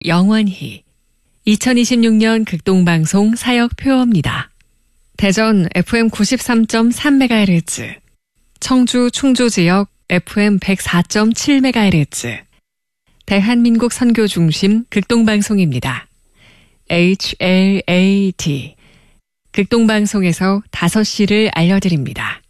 영원히. 2026년 극동방송 사역표어입니다. 대전 FM 93.3MHz, 청주 충주지역 FM 104.7MHz, 대한민국 선교중심 극동방송입니다. HLAT, 극동방송에서 5시를 알려드립니다.